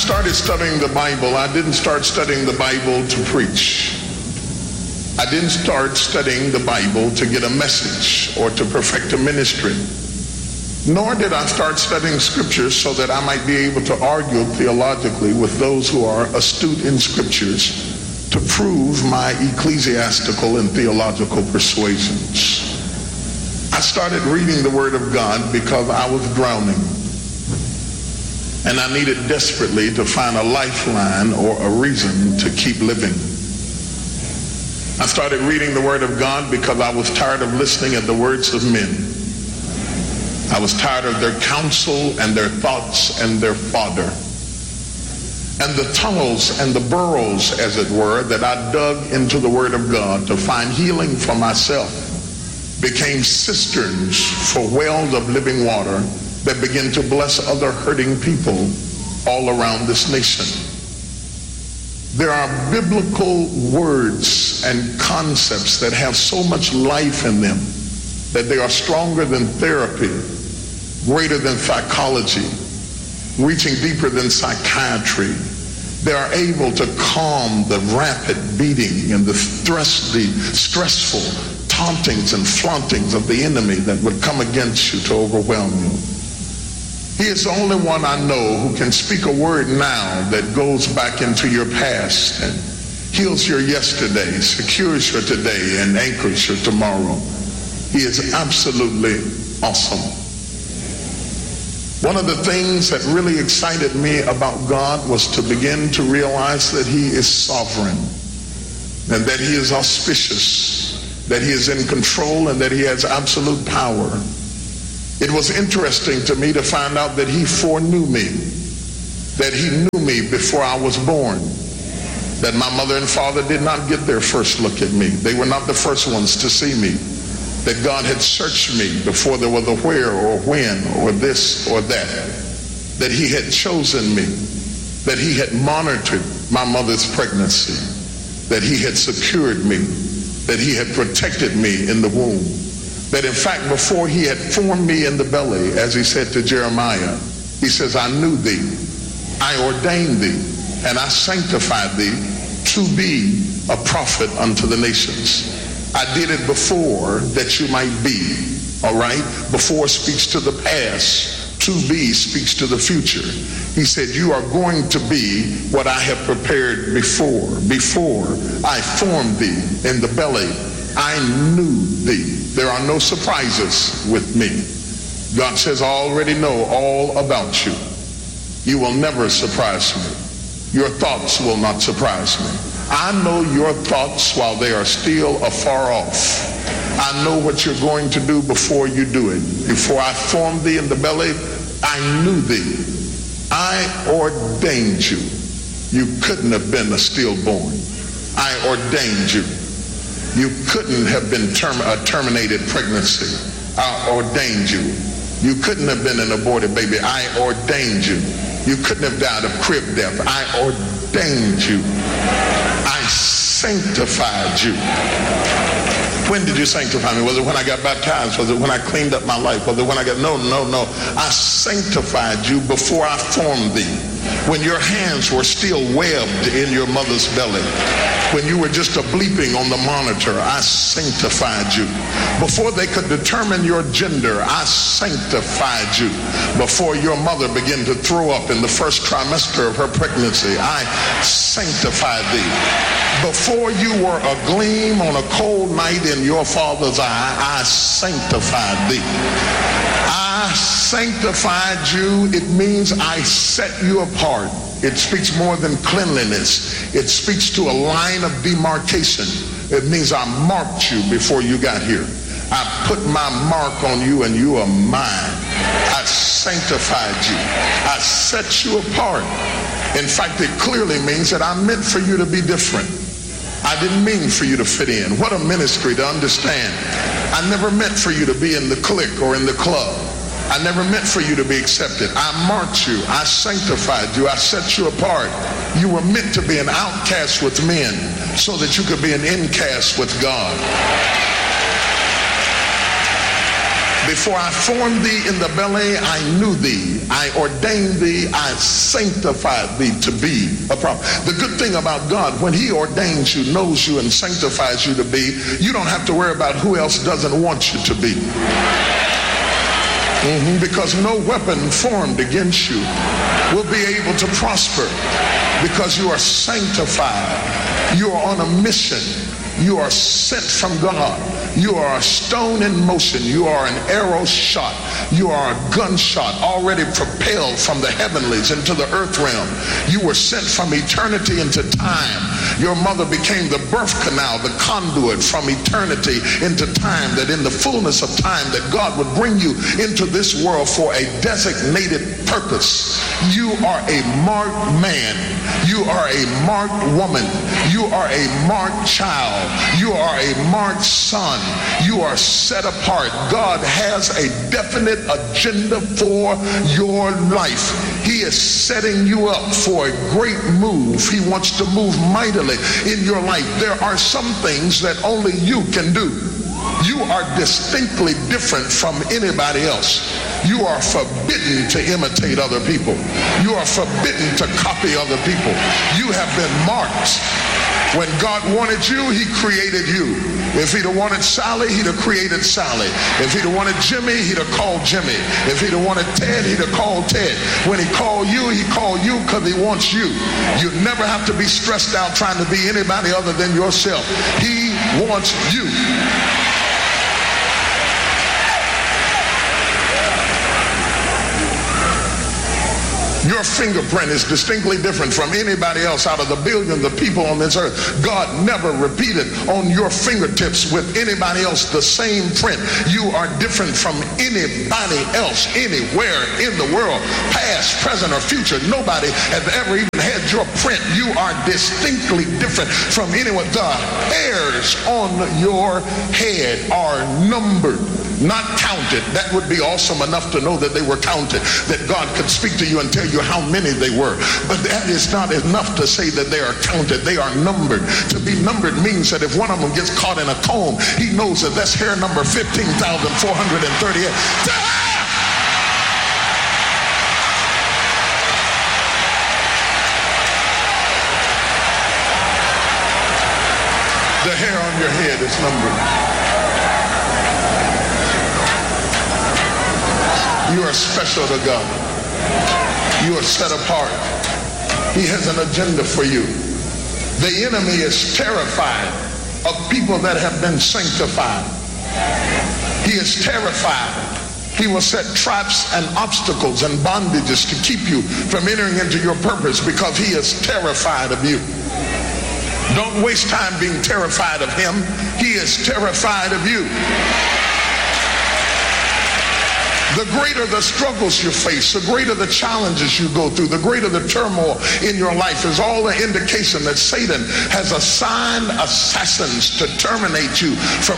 started studying the Bible, I didn't start studying the Bible to preach. I didn't start studying the Bible to get a message or to perfect a ministry. Nor did I start studying scriptures so that I might be able to argue theologically with those who are astute in scriptures to prove my ecclesiastical and theological persuasions. I started reading the Word of God because I was drowning. And I needed desperately to find a lifeline or a reason to keep living. I started reading the Word of God because I was tired of listening at the words of men. I was tired of their counsel and their thoughts and their fodder. And the tunnels and the burrows, as it were, that I dug into the Word of God to find healing for myself became cisterns for wells of living water that begin to bless other hurting people all around this nation. There are biblical words and concepts that have so much life in them that they are stronger than therapy, greater than psychology, reaching deeper than psychiatry. They are able to calm the rapid beating and the stressful tauntings and flauntings of the enemy that would come against you to overwhelm you. He is the only one I know who can speak a word now that goes back into your past and heals your yesterday, secures your today, and anchors your tomorrow. He is absolutely awesome. One of the things that really excited me about God was to begin to realize that He is sovereign and that He is auspicious, that He is in control, and that He has absolute power. It was interesting to me to find out that He foreknew me, that He knew me before I was born, that my mother and father did not get their first look at me. They were not the first ones to see me, that God had searched me before there was a where or when or this or that He had chosen me, that He had monitored my mother's pregnancy, that He had secured me, that He had protected me in the womb. That in fact, before He had formed me in the belly, as He said to Jeremiah, He says, I knew thee, I ordained thee, and I sanctified thee to be a prophet unto the nations. I did it before that you might be, all right? Before speaks to the past, to be speaks to the future. He said, you are going to be what I have prepared before I formed thee in the belly. I knew thee. There are no surprises with me. God says, I already know all about you. You will never surprise me. Your thoughts will not surprise me. I know your thoughts while they are still afar off. I know what you're going to do before you do it. Before I formed thee in the belly, I knew thee. I ordained you. You couldn't have been a stillborn. I ordained you. You couldn't have been a terminated pregnancy. I ordained you. You couldn't have been an aborted baby. I ordained you. You couldn't have died of crib death. I ordained you. I sanctified you. When did you sanctify me? Was it when I got baptized? Was it when I cleaned up my life? Was it when I got... No. I sanctified you before I formed thee. When your hands were still webbed in your mother's belly. When you were just a bleeping on the monitor, I sanctified you. Before they could determine your gender, I sanctified you. Before your mother began to throw up in the first trimester of her pregnancy, I sanctified thee. Before you were a gleam on a cold night in your father's eye, I sanctified thee. I sanctified you. It means I set you apart. It speaks more than cleanliness. It speaks to a line of demarcation. It means I marked you before you got here. I put my mark on you and you are mine. I sanctified you. I set you apart. In fact, it clearly means that I meant for you to be different. I didn't mean for you to fit in. What a ministry to understand. I never meant for you to be in the clique or in the club. I never meant for you to be accepted. I marked you. I sanctified you. I set you apart. You were meant to be an outcast with men so that you could be an incast with God. Before I formed thee in the belly, I knew thee. I ordained thee. I sanctified thee to be a prophet. The good thing about God, when he ordains you, knows you, and sanctifies you to be, you don't have to worry about who else doesn't want you to be. Because no weapon formed against you will be able to prosper, because you are sanctified. You are on a mission. You are sent from God. You are a stone in motion. You are an arrow shot. You are a gunshot already propelled from the heavenlies into the earth realm. You were sent from eternity into time. Your mother became the birth canal, the conduit from eternity into time, that in the fullness of time that God would bring you into this world for a designated purpose. You are a marked man. You are a marked woman. You are a marked child. You are a marked son. You are set apart. God has a definite agenda for your life. He is setting you up for a great move. He wants to move mightily in your life. There are some things that only you can do. You are distinctly different from anybody else. You are forbidden to imitate other people. You are forbidden to copy other people. You have been marked. When God wanted you, he created you. If he'd have wanted Sally, he'd have created Sally. If he'd have wanted Jimmy, he'd have called Jimmy. If he'd have wanted Ted, he'd have called Ted. When he called you because he wants you. You never have to be stressed out trying to be anybody other than yourself. He wants you. Your fingerprint is distinctly different from anybody else out of the billions of people on this earth. God never repeated on your fingertips with anybody else the same print. You are different from anybody else anywhere in the world, past, present, or future. Nobody has ever even had your print. You are distinctly different from anyone. The hairs on your head are numbered, not counted. That would be awesome enough to know that they were counted, that God could speak to you and tell you how many they were. But that is not enough to say that they are counted. They are numbered. To be numbered means that if one of them gets caught in a comb, he knows that that's hair number 15,438. The hair on your head is numbered. You are special to God. You are set apart. He has an agenda for you. The enemy is terrified of people that have been sanctified. He is terrified. He will set traps and obstacles and bondages to keep you from entering into your purpose because he is terrified of you. Don't waste time being terrified of him. He is terrified of you. The greater the struggles you face, the greater the challenges you go through, the greater the turmoil in your life is all the indication that Satan has assigned assassins to terminate you from